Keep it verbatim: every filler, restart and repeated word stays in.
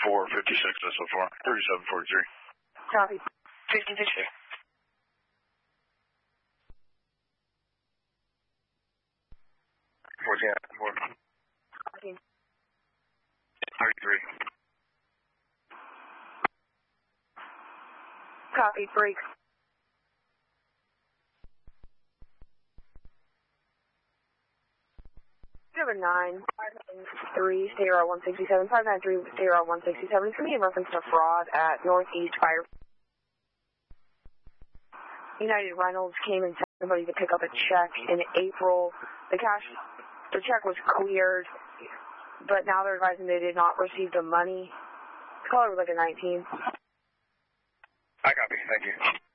four fifty-six S O four, thirty-seven forty-three. Copy. fifty-six. fourteen, four. Copy. thirty-three. Copy. Break. Number nine, five nine three, zero one sixty-seven, five nine three, zero one sixty-seven. It's going to be in reference to fraud at Northeast Fire. United Reynolds came and sent somebody to pick up a check in April. The cash, the check was cleared, but now they're advising they did not receive the money. The caller was like a nineteen. I copy. Thank you.